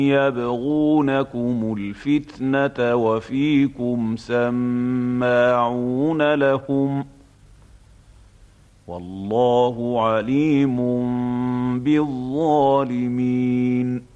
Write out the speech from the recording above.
يبغونكم الفتنة وفيكم سماعون لهم والله عليم بالظالمين.